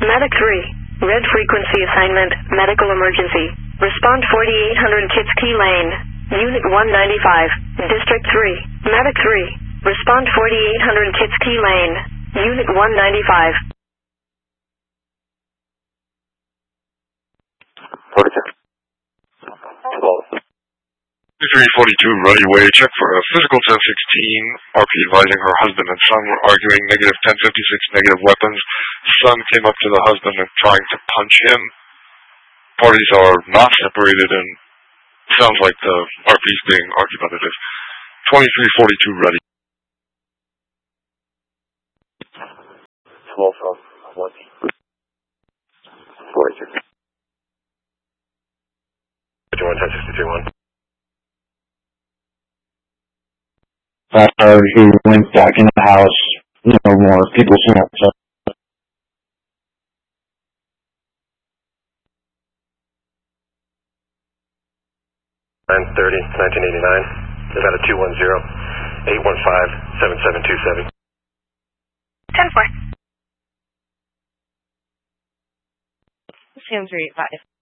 Medic 3. Red frequency assignment, medical emergency. Respond 4800 Kitski Lane. Unit 195. District 3. Medic 3. Respond 4800 Kitski Lane. Unit 195. 342 Ruddy Way, check for a physical 1016, RP advising her husband and son were arguing, negative 1056, negative weapons. The son came up to the husband and trying to punch him. Parties are not separated and sounds like the RP is being argumentative. 2342 Ruddy. 12 from 1. 46. 1063-1. He went back in the house, no more people smoke. 930, 1989. Nevada 210, 815, 7727. 10-4. Sam 385.